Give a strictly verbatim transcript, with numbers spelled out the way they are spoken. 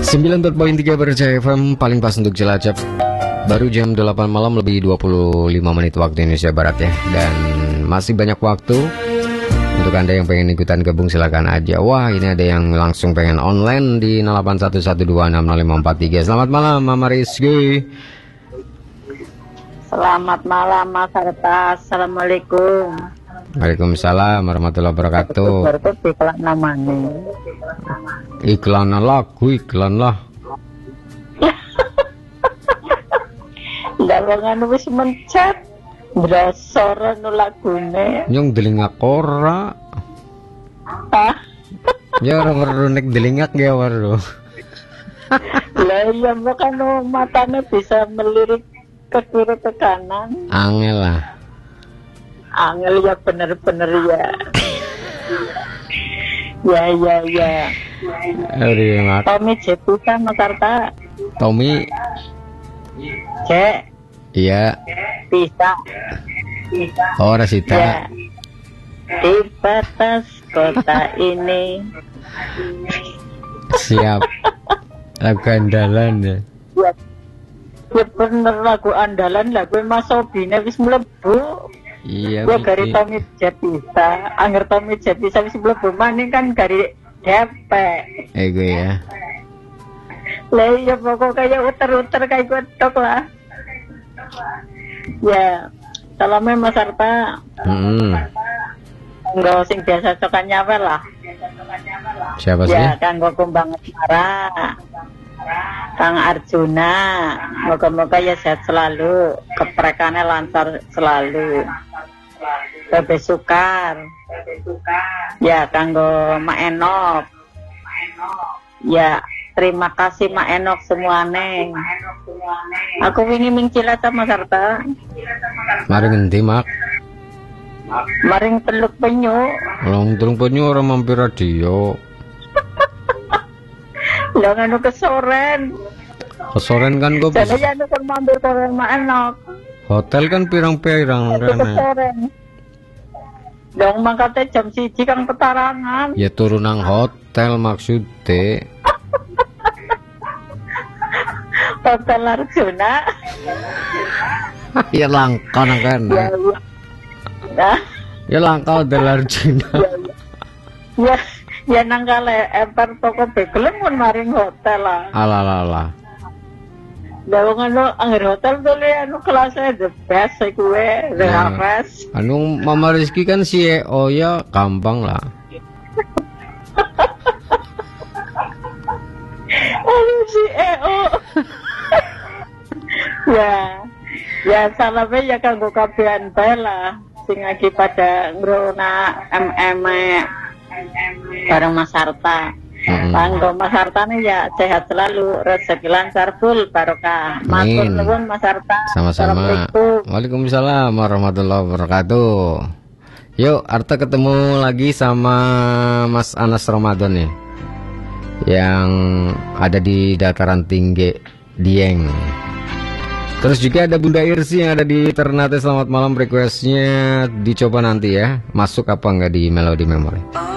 sembilan puluh empat koma tiga Berjaya F M, paling pas untuk Cilacap. Baru jam delapan malam lebih dua puluh lima menit waktu Indonesia Barat ya. Dan masih banyak waktu untuk Anda yang pengen ikutan gabung, silakan aja. Wah, ini ada yang langsung pengen online di nol delapan satu satu dua enam nol lima empat tiga. Selamat malam Mama Rizky. Selamat malam Mas Arta. Assalamualaikum. Waalaikumsalam warahmatullahi wabarakatuh. Berarti iklan namanya. Iklan lagu, iklan lah. Lawangan wis mencet. Brasora nu lagune. Nyong delingak ora. Hah? Ya orang nek delingak ya waru. Lah iya bukan matanya bisa melirik ke kiri ke kanan. Angel lah. Angel ya, bener-bener ya. Ya ya ya. Aduh mak. Tommy Jepusa Mas Arta. Tommy. Cek. Iya. Bisa. Oh Rasita. Ya. Di batas kota ini. Siap. Lagu andalan ya. Ya, ya bener lagu andalan, lagu Mas Sobine wis mlebu. Iya. Gua gari Tommy Jepisa, angger Tommy Jepisa wis mlebu maning kan gari depek. Eh gue ya. Lah ya pokok kayak uter-uter kayak gue tok lah. Ya, salamnya Mas Arta. Hmm. Enggak sing biasa cokan nyawer lah. Siapa sih? Ya, kanggo kumbang asmara. Kang Arjuna, moga-moga ya sehat selalu, keprekannya lancar selalu. Bebe Sukar, ya kanggo Mak Enok, ya terima kasih Mak Enok semuanya. Aku wingi ming Cilacap Mas Arta. Mari ngendi mak? Maring Teluk Penyu. Long Teluk Penyu orang mampir radio. Lah anu kesoren. Kesoren kan gue Jadi anu kan mampir ke Mak Enok. Hotel kan pirang-pirang Itu kan. kesoren. Dong mangkate jam siji kang petarangan. Ya turun nang hotel maksudnya. Hotel Arjuna. Ya langka nang kan. Ya, ya. Nah, Ya langka Hotel Arjuna. ya, ya, ya nang kale emper toko begelem pun maring hotel lah. Alalala. Lah wong anu angger hotel tuh le anu kelasnya the best sih kuwe, the Ya. best. Anu Mama Rizky kan C E O ya gampang lah. Anu si E O. Ya. Ya salamnya ya kanggo kabehan bae lah. Sing lagi pada ngrona M M bareng Mas Arta. Mm-mm. Kanggo Mas Arta nih ya sehat selalu, rezeki lancar full barokah. Matur Amin. nuwun Mas Arta. Sama-sama. Assalamualaikum. Waalaikumsalam warahmatullahi wabarakatuh. Yuk Arta ketemu lagi sama Mas Anas Ramadan nih, yang ada di dataran tinggi Dieng. Terus juga ada Bunda Irsi yang ada di Ternate. Selamat malam, requestnya dicoba nanti ya. Masuk apa enggak di Melody Memory.